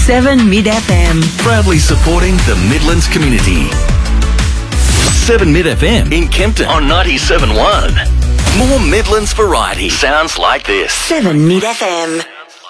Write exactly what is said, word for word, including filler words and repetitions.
seven Mid F M. Proudly supporting the Midlands community. seven Mid F M in Kempton on ninety-seven point one. More Midlands variety sounds like this. seven Mid F M.